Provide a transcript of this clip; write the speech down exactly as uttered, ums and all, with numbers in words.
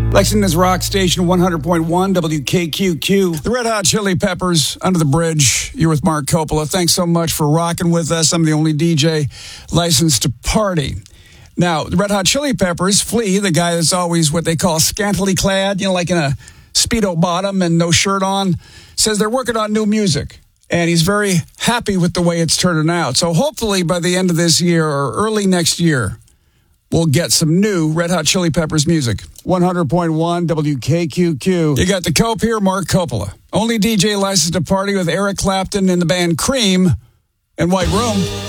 Lexington's rock station one hundred point one W K Q Q. The Red Hot Chili Peppers, Under the Bridge. You're with Mark Coppola. Thanks so much for rocking with us. I'm the only D J licensed to party. Now, the Red Hot Chili Peppers, Flea, the guy that's always what they call scantily clad, you know, like in a Speedo bottom and no shirt on, says they're working on new music. And he's very happy with the way it's turning out. So hopefully by the end of this year or early next year, we'll get some new Red Hot Chili Peppers music. one hundred point one W K Q Q. You got the Cope here, Mark Coppola. Only D J licensed to party with Eric Clapton in the band Cream and White Room.